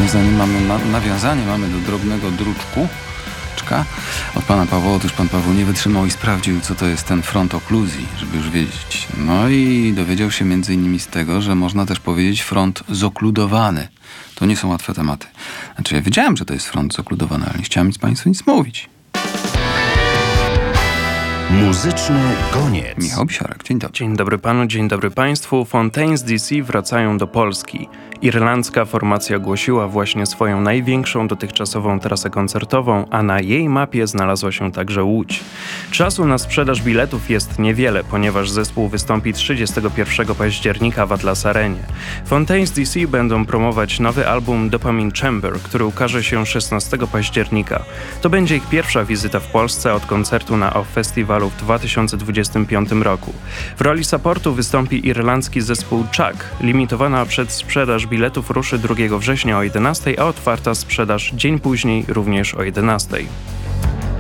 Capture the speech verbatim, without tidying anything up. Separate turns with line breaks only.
Nawiązanie mamy, na, nawiązanie mamy do drobnego druczku od pana Pawła. Otóż pan Paweł nie wytrzymał i sprawdził, co to jest ten front okluzji, żeby już wiedzieć. No i dowiedział się między innymi z tego, że można też powiedzieć front zokludowany. To nie są łatwe tematy. Znaczy ja wiedziałem, że to jest front zokludowany, ale nie chciałem nic państwu nic mówić.
Muzyczny koniec.
Michał Bisiorek, dzień dobry.
Dzień dobry panu, dzień dobry państwu. Fontaines D C wracają do Polski. Irlandzka formacja ogłosiła właśnie swoją największą dotychczasową trasę koncertową, a na jej mapie znalazła się także Łódź. Czasu na sprzedaż biletów jest niewiele, ponieważ zespół wystąpi trzydziestego pierwszego października w Atlas Arenie. Fontaines D C będą promować nowy album Dopamine Chamber, który ukaże się szesnastego października. To będzie ich pierwsza wizyta w Polsce od koncertu na Off Festiwalu w dwa tysiące dwudziestym piątym roku. W roli supportu wystąpi irlandzki zespół Chuck. Limitowana przedsprzedaż biletów ruszy drugiego września o jedenastej, a otwarta sprzedaż dzień później również o jedenastej.